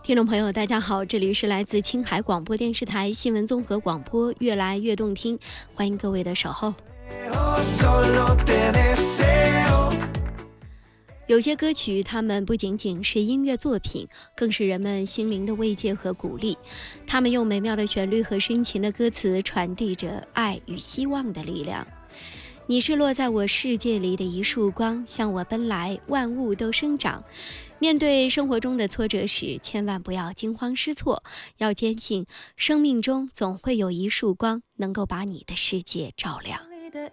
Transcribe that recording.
听众朋友大家好，这里是来自青海广播电视台新闻综合广播，越来越动听，欢迎各位的守候。有些歌曲它们不仅仅是音乐作品，更是人们心灵的慰藉和鼓励，它们用美妙的旋律和深情的歌词传递着爱与希望的力量。你是落在我世界里的一束光，向我奔来，万物都生长。面对生活中的挫折时，千万不要惊慌失措，要坚信生命中总会有一束光能够把你的世界照亮。